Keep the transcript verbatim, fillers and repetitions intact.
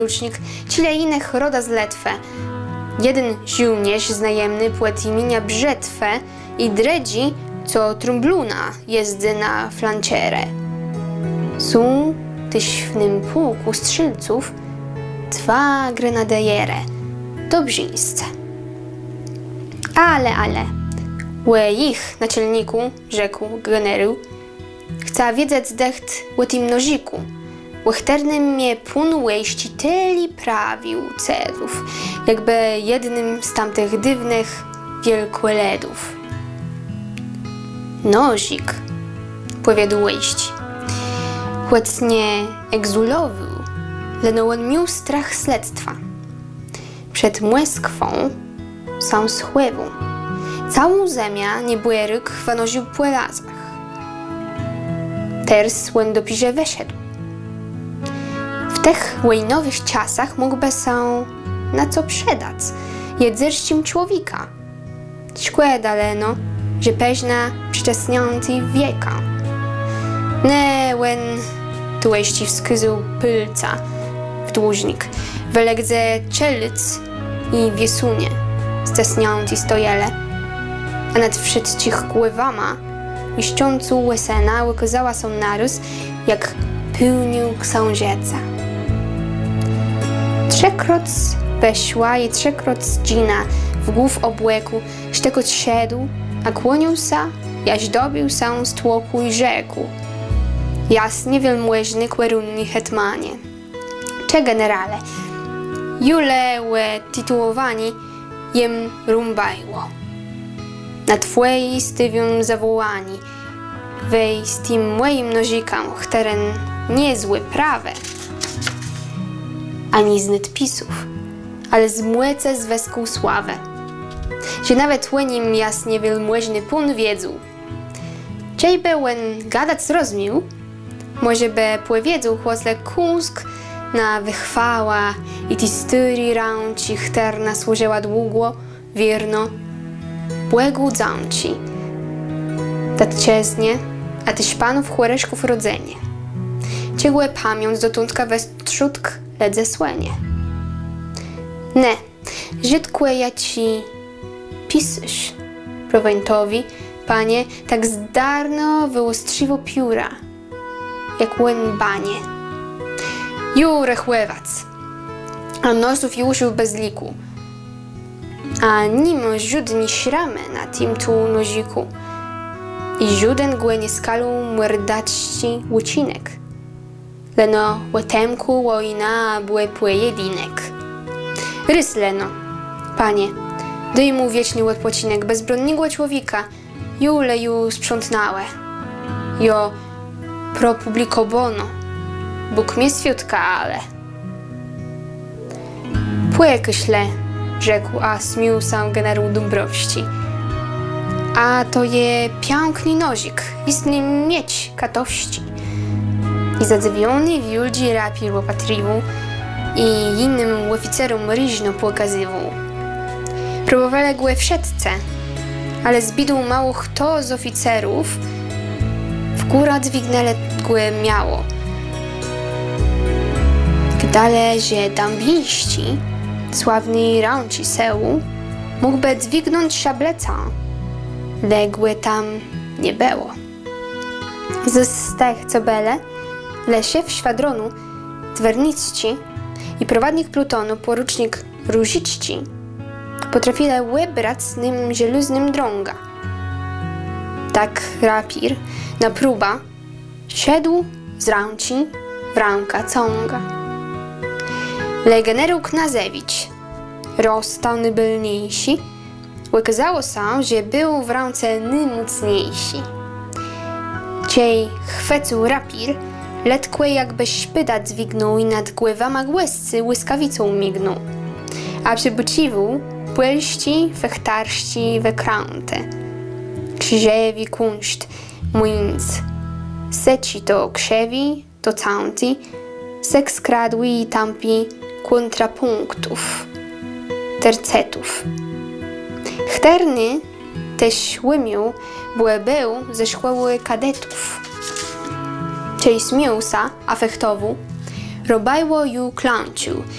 porucznik, cile innych roda z Letwę. Jeden żołnierz znajemny płet imienia Brzetwę i dredzi, co trumbluna jezdy na flancerę. Są też w nim pułku strzelców dwa grenadiere, dobrzyńscy. Ale, ale, łe ich naczelniku, rzekł generał, chce wiedzieć zdecht o tym noziku. Łechternym mnie pun łeściteli prawił celów, jakby jednym z tamtych dywnych wielkoledów. Nozik, powiadł łeści, choć nie egzulował, leno on miał strach śledztwa. Przed Moskwą sam schłewą. Całą ziemię niebłeryk wanoził po razach. Teraz on dopisze weszedł. W tych wojnowych czasach mógłby się na co przedać jedzerścim człowieka. Szkoda leno, że peźna przyczesniący wieka. Ne, when tu eści wskazał pylca w dłużnik, welegdze czelic i wiesunie, stesniący stojele, a nad wszystkich głowama łyszczącu łesena wykazała się naróz, jak pełnił księżyca. Trzekroć weszła i trzekroć dzina w głów obłeku, sztekot szedł, a kłonił się, jaś dobił się z tłoku i rzekł: jasnie wielmożny kłerunni hetmanie. Cze generale, jule łe tytułowani jem rumbajło. Na twojej stywium zawołani, wej z tym moim nozikam, któren niezłe prawe, ani z nadpisów, ale z młece z weską sławę, że nawet łynim jasnie wielmożny pun wiedzą. Czej by łen gadać zrozumiał, może by powiedzał chłosle kusk na wychwała i ty styri rąci, chterna służyła długo, wierno, błęgudzam ci. Tatczeznie, a tyś panów chłoreszków rodzenie. Ciegłe pamiąc dotądka westrzutk ledze słenie. Ne, żydkłe ja ci pisysz, prowętowi, panie, tak zdarno wyostrzywo pióra, jak łen banie. Jure chłewac, a nosów już bez liku, a nimo żudni śramy na tym tu noziku i żuden głenie skalu mordacci łucinek, leno łotemku łojna błe pojedynek. Rys leno, panie, daj mu wieczny odpoczynek bezbronnego człowieka, jule ju sprzątnałe, jo pro publico bono, Bóg mnie swiutka, ale. Płekyśle, rzekł, a smił sam generał Dąbrowści. A to je piękny nozik, istnie mieć katości. I zadziwiony wióldzi rapier łopatriwu i innym oficerom ryżno pokazywał. Próbowali go w szedce, ale zbidą mało kto z oficerów w górę dźwignęli go miało. Gdale, że dambiści, sławny rąci sełu, mógłby dźwignąć szableca, ległe tam nie było. Z tych co bele, lesie w szwadronu, dwernicci i prowadnik plutonu, porucznik Różicci, potrafili łebrać z nim żeluznym drąga. Tak rapir na próba szedł z rąci w ręka cąga. Le generał Knazewicz, rozstał najbylniejsi, okazało się, że był w ręce najmocniejsi. Ciej chwycił rapir, letkłe jakby szpyda dźwignął i nad głowama głęscy łyskawicą mignął, a przybuciwu płelści, fechtarści, wekręte, krzyżewi kunszt, młync, seci to krzewi, to całty, sek skradły i tampi kontrapunktów, tercetów. Chterny też łymił, bo był ze szkoły kadetów. Czej śmiał sa, afektowu, Robajło ju kląciu,